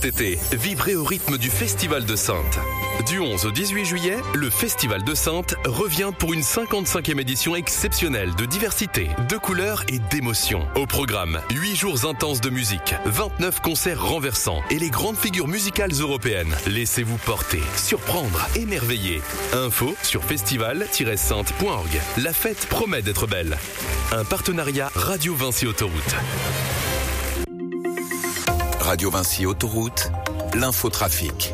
Cet été, vibrez au rythme du Festival de Saintes. Du 11 au 18 juillet, le Festival de Saintes revient pour une 55e édition exceptionnelle de diversité, de couleurs et d'émotions. Au programme, 8 jours intenses de musique, 29 concerts renversants et les grandes figures musicales européennes. Laissez-vous porter, surprendre, émerveiller. Info sur festival-sainte.org. La fête promet d'être belle. Un partenariat Radio Vinci Autoroute. Radio Vinci Autoroute, l'infotrafic.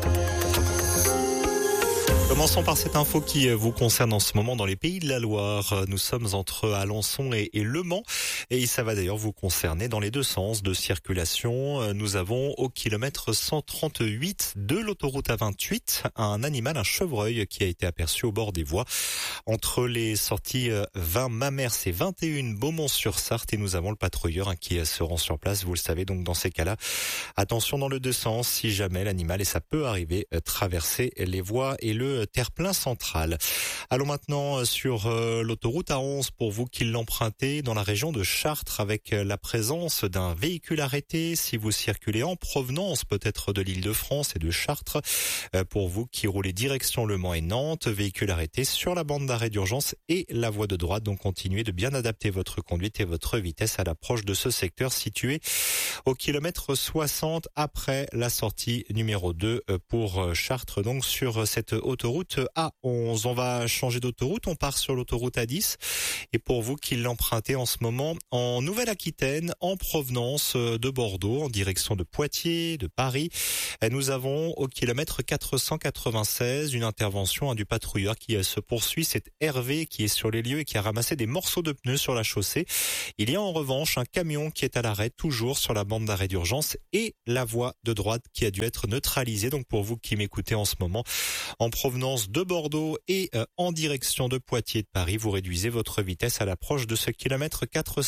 Commençons par cette info qui vous concerne en ce moment dans les Pays de la Loire. Nous sommes entre Alençon et Le Mans et ça va d'ailleurs vous concerner dans les deux sens de circulation. Nous avons au kilomètre 138 de l'autoroute A28 un animal, un chevreuil qui a été aperçu au bord des voies entre les sorties 20 Mamers et 21 Beaumont-sur-Sarthe et nous avons le patrouilleur qui se rend sur place. Vous le savez, donc dans ces cas-là, attention dans le deux sens si jamais l'animal, et ça peut arriver, traverser les voies et le terre-plein central. Allons maintenant sur l'autoroute A11 pour vous qui l'empruntez dans la région de Chartres avec la présence d'un véhicule arrêté si vous circulez en provenance peut-être de l'Île-de-France et de Chartres. Pour vous qui roulez direction Le Mans et Nantes, véhicule arrêté sur la bande d'arrêt d'urgence et la voie de droite. Donc continuez de bien adapter votre conduite et votre vitesse à l'approche de ce secteur situé au kilomètre 60 après la sortie numéro 2 pour Chartres. Donc sur cette autoroute A11. On va changer d'autoroute, on part sur l'autoroute A10 et pour vous qui l'empruntez en ce moment en Nouvelle-Aquitaine en provenance de Bordeaux en direction de Poitiers, de Paris, nous avons au kilomètre 496 une intervention du patrouilleur qui se poursuit. C'est Hervé qui est sur les lieux et qui a ramassé des morceaux de pneus sur la chaussée. Il y a en revanche un camion qui est à l'arrêt toujours sur la bande d'arrêt d'urgence et la voie de droite qui a dû être neutralisée. Donc pour vous qui m'écoutez en ce moment en provenance de Bordeaux et en direction de Poitiers et de Paris, vous réduisez votre vitesse à l'approche de ce kilomètre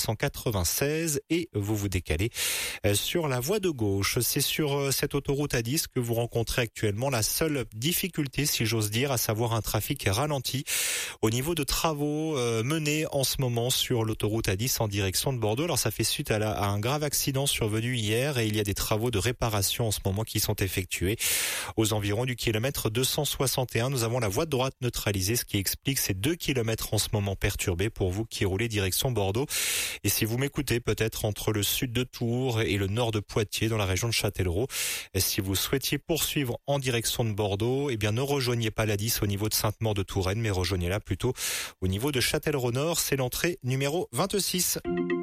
496 et vous vous décalez sur la voie de gauche. C'est sur cette autoroute A10 que vous rencontrez actuellement la seule difficulté, si j'ose dire, à savoir un trafic ralenti au niveau de travaux menés en ce moment sur l'autoroute A10 en direction de Bordeaux. Alors ça fait suite à un grave accident survenu hier et il y a des travaux de réparation en ce moment qui sont effectués aux environs du kilomètre 261. Nous avons la voie de droite neutralisée, ce qui explique ces 2 kilomètres en ce moment perturbés pour vous qui roulez direction Bordeaux. Et si vous m'écoutez peut-être entre le sud de Tours et le nord de Poitiers dans la région de Châtellerault, si vous souhaitiez poursuivre en direction de Bordeaux, eh bien ne rejoignez pas la 10 au niveau de Sainte-Maure-de-Touraine, mais rejoignez-la plutôt au niveau de Châtellerault Nord. C'est l'entrée numéro 26.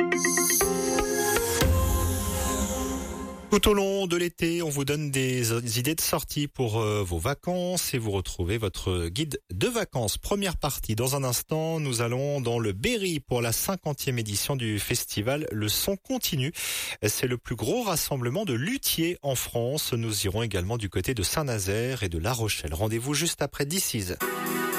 Tout au long de l'été, on vous donne des idées de sortie pour vos vacances et vous retrouvez votre guide de vacances. Première partie, dans un instant, nous allons dans le Berry pour la 50e édition du festival Le Son Continu. C'est le plus gros rassemblement de luthiers en France. Nous irons également du côté de Saint-Nazaire et de La Rochelle. Rendez-vous juste après 10h06.